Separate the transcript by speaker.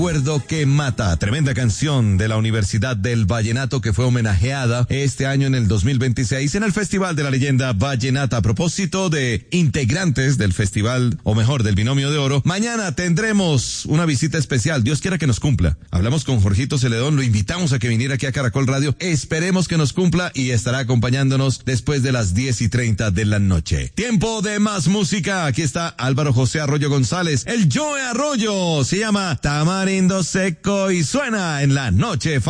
Speaker 1: Recuerdo que mata, tremenda canción de la Universidad del Vallenato que fue homenajeada este año en el 2026 en el Festival de la Leyenda Vallenata. A propósito de integrantes del festival, o mejor, del Binomio de Oro, mañana tendremos una visita especial, Dios quiera que nos cumpla. Hablamos con Jorgito Celedón, lo invitamos a que viniera aquí a Caracol Radio, esperemos que nos cumpla y estará acompañándonos después de las 10:30 de la noche. Tiempo de más música, aquí está Álvaro José Arroyo González, el Joe Arroyo, se llama Tamarindo Seco y suena en la noche.